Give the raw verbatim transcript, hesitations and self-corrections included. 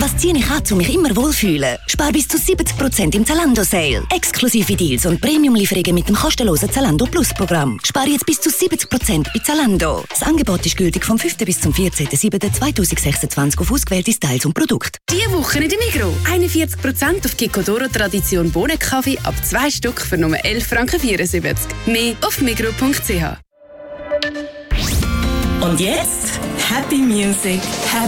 Was ziehe ich an, um mich immer wohlfühlen? Spar bis zu siebzig Prozent im Zalando-Sale. Exklusive Deals und Premium-Lieferungen mit dem kostenlosen Zalando Plus-Programm. Spar jetzt bis zu siebzig Prozent bei Zalando. Das Angebot ist gültig vom fünften bis zum vierzehnten siebten zweitausendsechsundzwanzig auf ausgewählte Styles und Produkte. Diese Woche in der Migros. einundvierzig Prozent auf Kikkodoro Tradition Bohnenkaffee ab zwei Stück für nur elf Franken vierundsiebzig. Mehr auf migros punkt c h. Und jetzt Happy Music, Happy